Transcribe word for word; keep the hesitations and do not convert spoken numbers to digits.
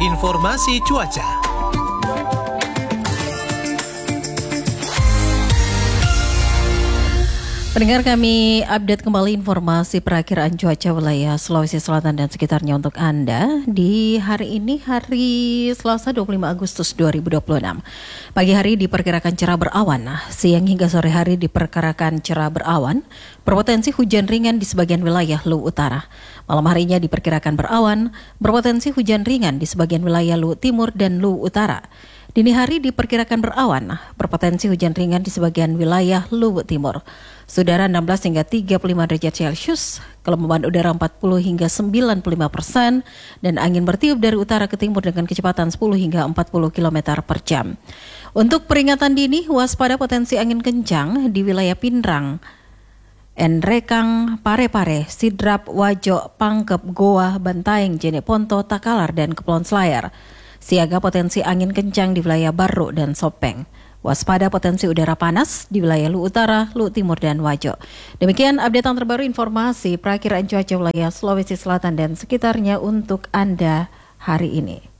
Informasi cuaca. Pendengar, kami update kembali informasi perakiraan cuaca wilayah Sulawesi Selatan dan sekitarnya untuk Anda di hari ini, hari Selasa dua puluh lima Agustus dua ribu dua puluh enam. Pagi hari diperkirakan cerah berawan, siang hingga sore hari diperkirakan cerah berawan, berpotensi hujan ringan di sebagian wilayah Luwu Utara. Malam harinya diperkirakan berawan, berpotensi hujan ringan di sebagian wilayah Luwu Timur dan Luwu Utara. Dini hari diperkirakan berawan, berpotensi hujan ringan di sebagian wilayah Luwu Timur. Saudara, enam belas hingga tiga puluh lima derajat Celcius, kelembaban udara empat puluh hingga sembilan puluh lima persen, dan angin bertiup dari utara ke timur dengan kecepatan sepuluh hingga empat puluh kilometer per jam. Untuk peringatan dini, waspada potensi angin kencang di wilayah Pindrang, Enrekang, Parepare, Sidrap, Wajo, Pangkep, Goa, Bantaeng, Jeneponto, Takalar, dan Kepulauan Selayar. Siaga potensi angin kencang di wilayah Baruk dan Sopeng. Waspada potensi udara panas di wilayah Luwu Utara, Luwu Timur, dan Wajo. Demikian update yang terbaru informasi perakiraan cuaca wilayah Sulawesi Selatan dan sekitarnya untuk Anda hari ini.